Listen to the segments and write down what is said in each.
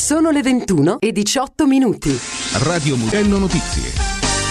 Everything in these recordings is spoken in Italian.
Sono le 21:18. Radio Mugello Notizie.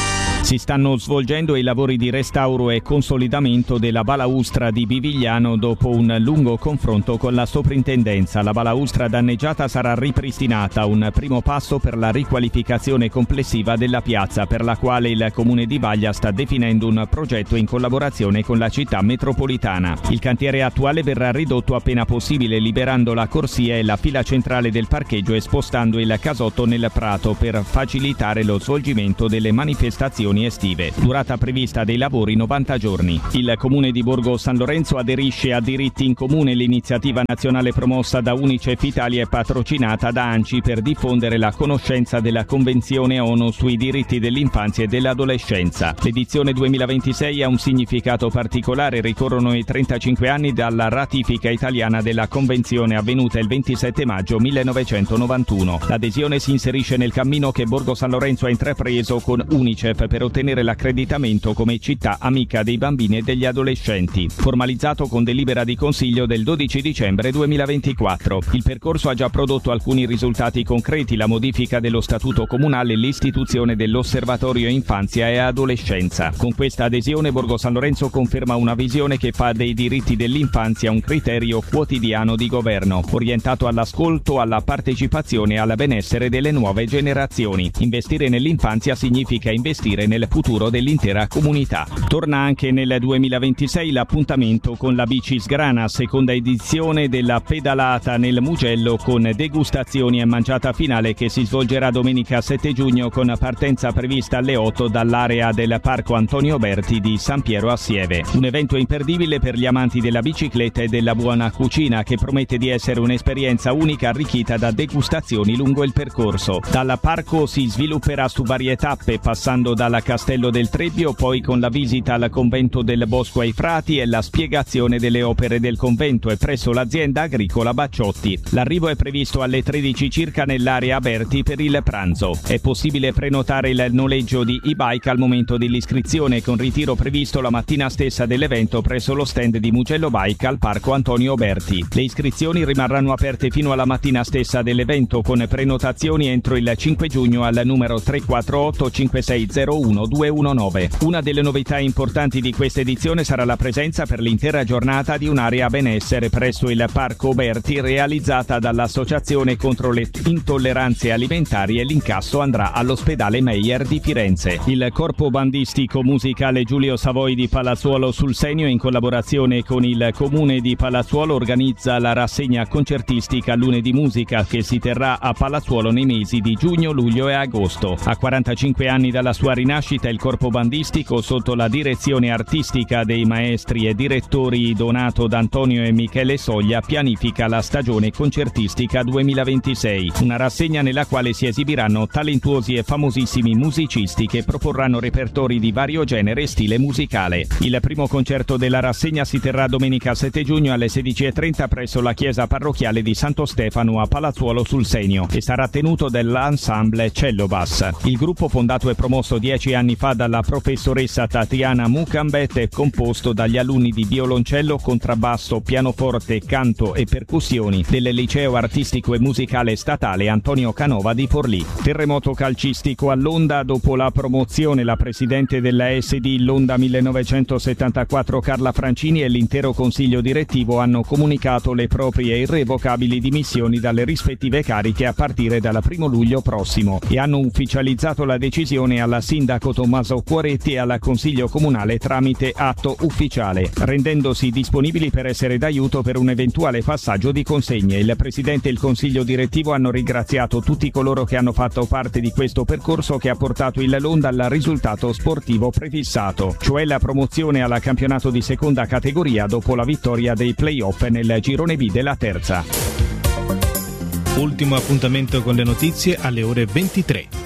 Si stanno svolgendo i lavori di restauro e consolidamento della balaustra di Bivigliano dopo un lungo confronto con la soprintendenza. La balaustra danneggiata sarà ripristinata, un primo passo per la riqualificazione complessiva della piazza, per la quale il Comune di Vaglia sta definendo un progetto in collaborazione con la città metropolitana. Il cantiere attuale verrà ridotto appena possibile, liberando la corsia e la fila centrale del parcheggio e spostando il casotto nel prato per facilitare lo svolgimento delle manifestazioni estive. Durata prevista dei lavori 90 giorni. Il Comune di Borgo San Lorenzo aderisce a Diritti in Comune, l'iniziativa nazionale promossa da Unicef Italia e patrocinata da ANCI per diffondere la conoscenza della Convenzione ONU sui diritti dell'infanzia e dell'adolescenza. L'edizione 2026 ha un significato particolare, ricorrono i 35 anni dalla ratifica italiana della Convenzione avvenuta il 27 maggio 1991. L'adesione si inserisce nel cammino che Borgo San Lorenzo ha intrapreso con Unicef per ottenere l'accreditamento come città amica dei bambini e degli adolescenti, formalizzato con delibera di Consiglio del 12 dicembre 2024. Il percorso ha già prodotto alcuni risultati concreti: la modifica dello statuto comunale e l'istituzione dell'Osservatorio Infanzia e Adolescenza. Con questa adesione Borgo San Lorenzo conferma una visione che fa dei diritti dell'infanzia un criterio quotidiano di governo, orientato all'ascolto, alla partecipazione e al benessere delle nuove generazioni. Investire nell'infanzia significa investire nel futuro dell'intera comunità. Torna anche nel 2026 l'appuntamento con la Bici Sgrana, seconda edizione della pedalata nel Mugello con degustazioni e mangiata finale che si svolgerà domenica 7 giugno con partenza prevista alle 8 dall'area del Parco Antonio Berti di San Piero a Sieve. Un evento imperdibile per gli amanti della bicicletta e della buona cucina, che promette di essere un'esperienza unica arricchita da degustazioni lungo il percorso. Dal parco si svilupperà su varie tappe, passando dalla Castello del Trebbio, poi con la visita al convento del Bosco ai Frati e la spiegazione delle opere del convento, e presso l'azienda agricola Bacciotti. L'arrivo è previsto alle 13 circa nell'area Berti per il pranzo. È possibile prenotare il noleggio di e-bike al momento dell'iscrizione, con ritiro previsto la mattina stessa dell'evento presso lo stand di Mugello Bike al Parco Antonio Berti. Le iscrizioni rimarranno aperte fino alla mattina stessa dell'evento, con prenotazioni entro il 5 giugno al numero 348 5601 219. Una delle novità importanti di questa edizione sarà la presenza per l'intera giornata di un'area benessere presso il Parco Berti, realizzata dall'Associazione contro le intolleranze alimentari, e l'incasso andrà all'ospedale Meyer di Firenze. Il corpo bandistico musicale Giulio Savoi di Palazzuolo sul Senio, in collaborazione con il Comune di Palazzuolo, organizza la rassegna concertistica Lune di Musica, che si terrà a Palazzuolo nei mesi di giugno, luglio e agosto. A 45 anni dalla sua rinascita, il corpo bandistico, sotto la direzione artistica dei maestri e direttori Donato D'Antonio e Michele Soglia, pianifica la stagione concertistica 2026, una rassegna nella quale si esibiranno talentuosi e famosissimi musicisti che proporranno repertori di vario genere e stile musicale. Il primo concerto della rassegna si terrà domenica 7 giugno alle 16:30 presso la chiesa parrocchiale di Santo Stefano a Palazzuolo sul Senio, e sarà tenuto dall'ensemble Cellobas. Il gruppo, fondato e promosso 10 anni fa dalla professoressa Tatiana Mucambet, è composto dagli alunni di violoncello, contrabbasso, pianoforte, canto e percussioni del Liceo Artistico e Musicale Statale Antonio Canova di Forlì. Terremoto calcistico all'Onda. Dopo la promozione, la presidente della SD L'Onda 1974 Carla Francini e l'intero consiglio direttivo hanno comunicato le proprie irrevocabili dimissioni dalle rispettive cariche a partire dal 1 luglio prossimo, e hanno ufficializzato la decisione alla sindaco Tommaso Cuoretti e al consiglio comunale tramite atto ufficiale, rendendosi disponibili per essere d'aiuto per un eventuale passaggio di consegne. Il presidente e il consiglio direttivo hanno ringraziato tutti coloro che hanno fatto parte di questo percorso che ha portato il L'Onda al risultato sportivo prefissato, cioè la promozione alla campionato di seconda categoria dopo la vittoria dei play-off nel girone B della terza. Ultimo appuntamento con le notizie alle ore 23.